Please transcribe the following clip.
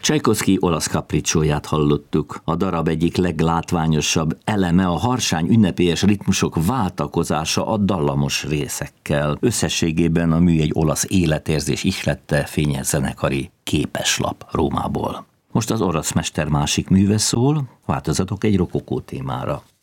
Csajkovszky olasz kapricsóját hallottuk. A darab egyik leglátványosabb eleme a harsány ünnepélyes ritmusok váltakozása a dallamos részekkel. Összességében a mű egy olasz életérzés ihlette fényes zenekari képeslap Rómából. Most az orosz mester másik műve szól, változatok egy rokokó témára.